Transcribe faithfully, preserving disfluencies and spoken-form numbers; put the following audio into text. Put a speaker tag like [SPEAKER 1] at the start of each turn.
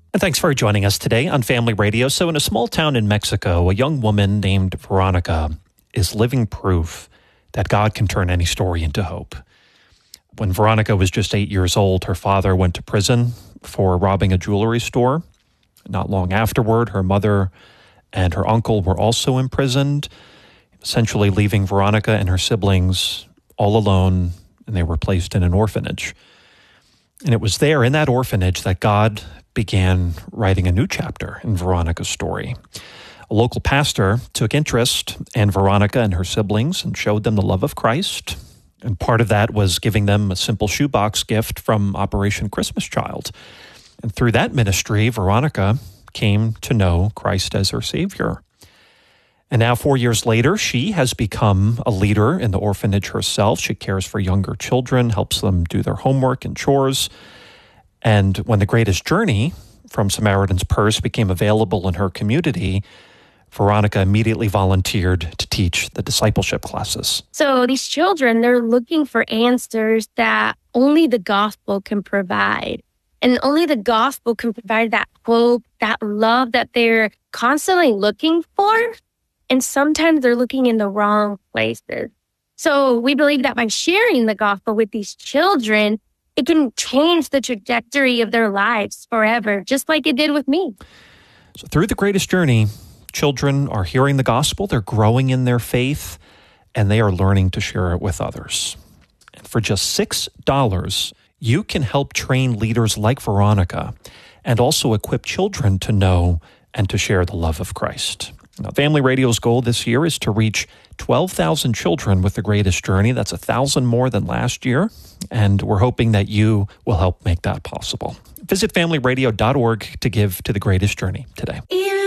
[SPEAKER 1] And thanks for joining us today on Family Radio. So in a small town in Mexico, a young woman named Veronica is living proof that God can turn any story into hope. When Veronica was just eight years old, her father went to prison for robbing a jewelry store. Not long afterward, her mother and her uncle were also imprisoned, essentially leaving Veronica and her siblings all alone, and they were placed in an orphanage. And it was there in that orphanage that God began writing a new chapter in Veronica's story. A local pastor took interest in Veronica and her siblings and showed them the love of Christ. And part of that was giving them a simple shoebox gift from Operation Christmas Child. And through that ministry, Veronica came to know Christ as her Savior. And now, four years later, she has become a leader in the orphanage herself. She cares for younger children, helps them do their homework and chores. And when The Greatest Journey from Samaritan's Purse became available in her community, Veronica immediately volunteered to teach the discipleship classes.
[SPEAKER 2] So these children, they're looking for answers that only the gospel can provide. And only the gospel can provide that hope, that love that they're constantly looking for. And sometimes they're looking in the wrong places. So we believe that by sharing the gospel with these children, it can change the trajectory of their lives forever, just like it did with me.
[SPEAKER 1] So through The Greatest Journey, children are hearing the gospel, they're growing in their faith, and they are learning to share it with others. And for just six dollars, you can help train leaders like Veronica and also equip children to know and to share the love of Christ. Now, Family Radio's goal this year is to reach twelve thousand children with The Greatest Journey. That's one thousand more than last year, and we're hoping that you will help make that possible. Visit family radio dot org to give to The Greatest Journey today.